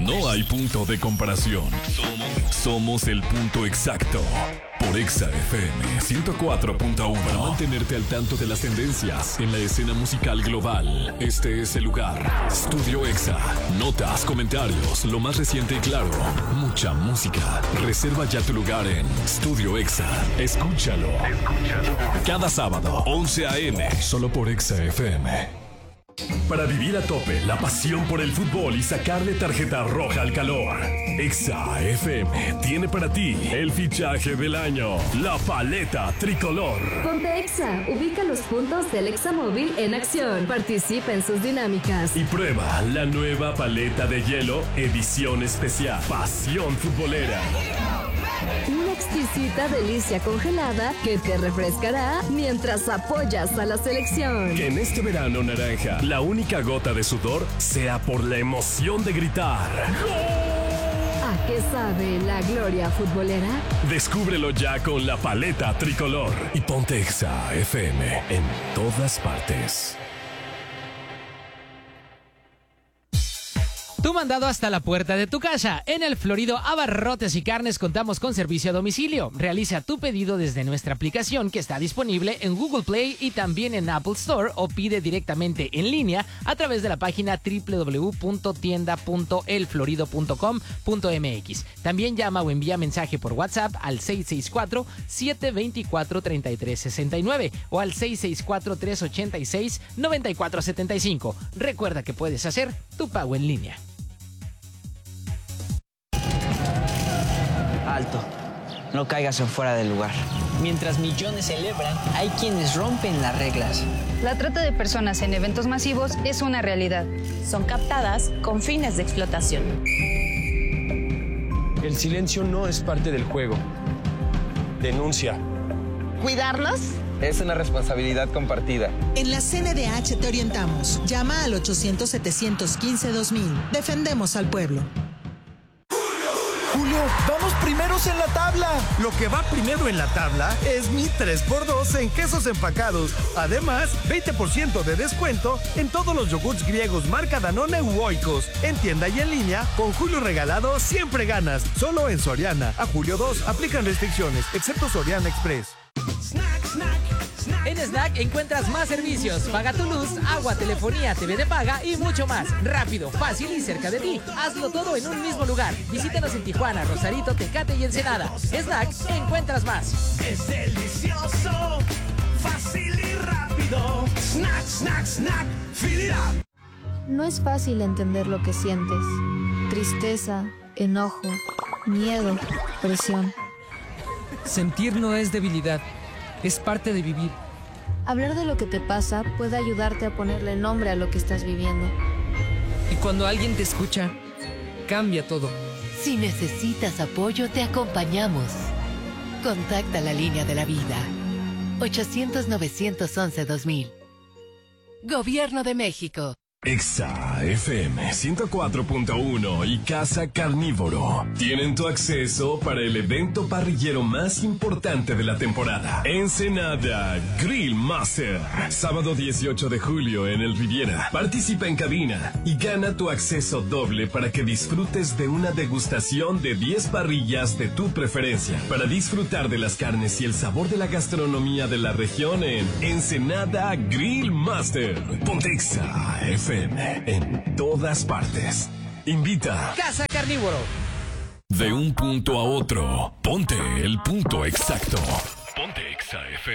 No hay punto de comparación. Somos el punto exacto. Por Exa FM 104.1. Para mantenerte al tanto de las tendencias en la escena musical global, este es el lugar. Estudio Exa. Notas, comentarios, lo más reciente y claro. Mucha música. Reserva ya tu lugar en Estudio Exa. Escúchalo. Cada sábado, 11 a.m. Solo por Exa FM. Para vivir a tope la pasión por el fútbol y sacarle tarjeta roja al calor, Exa FM tiene para ti el fichaje del año, la paleta tricolor. Ponte Exa, ubica los puntos del Exa móvil en acción, participa en sus dinámicas y prueba la nueva paleta de hielo edición especial, pasión futbolera. Una exquisita delicia congelada que te refrescará mientras apoyas a la selección. Que en este verano naranja, la única gota de sudor sea por la emoción de gritar ¡Gol! ¿A qué sabe la gloria futbolera? Descúbrelo ya con la paleta tricolor y ponte Exa FM en todas partes. Tu mandado hasta la puerta de tu casa. En el Florido Abarrotes y Carnes contamos con servicio a domicilio. Realiza tu pedido desde nuestra aplicación que está disponible en Google Play y también en Apple Store o pide directamente en línea a través de la página www.tienda.elflorido.com.mx. También llama o envía mensaje por WhatsApp al 664-724-3369 o al 664-386-9475. Recuerda que puedes hacer tu pago en línea. Alto, no caigas en fuera del lugar. Mientras millones celebran, hay quienes rompen las reglas. La trata de personas en eventos masivos es una realidad. Son captadas con fines de explotación. El silencio no es parte del juego. Denuncia. ¿Cuidarnos? Es una responsabilidad compartida. En la CNDH te orientamos. Llama al 800-715-2000. Defendemos al pueblo. Julio, vamos primeros en la tabla. Lo que va primero en la tabla es mi 3x2 en quesos empacados. Además, 20% de descuento en todos los yogurts griegos marca Danone u Oikos. En tienda y en línea, con Julio regalado siempre ganas. Solo en Soriana. A julio 2 aplican restricciones, excepto Soriana Express. En Snack encuentras más servicios. Paga tu luz, agua, telefonía, TV de paga y mucho más. Rápido, fácil y cerca de ti. Hazlo todo en un mismo lugar. Visítanos en Tijuana, Rosarito, Tecate y Ensenada. Snack, encuentras más. Es delicioso, fácil y rápido. Snack, snack, snack, fill it up. No es fácil entender lo que sientes. Tristeza, enojo, miedo, presión. Sentir no es debilidad. Es parte de vivir. Hablar de lo que te pasa puede ayudarte a ponerle nombre a lo que estás viviendo. Y cuando alguien te escucha, cambia todo. Si necesitas apoyo, te acompañamos. Contacta la línea de la vida. 800-911-2000. Gobierno de México. Exa FM 104.1 y Casa Carnívoro tienen tu acceso para el evento parrillero más importante de la temporada. Ensenada Grill Master. Sábado 18 de julio en el Riviera. Participa en cabina y gana tu acceso doble para que disfrutes de una degustación de 10 parrillas de tu preferencia. Para disfrutar de las carnes y el sabor de la gastronomía de la región en Ensenada Grill Master. Ponte Exa FM en todas partes. Invita Casa Carnívoro. De un punto a otro, ponte el punto exacto. Ponte Exa FM.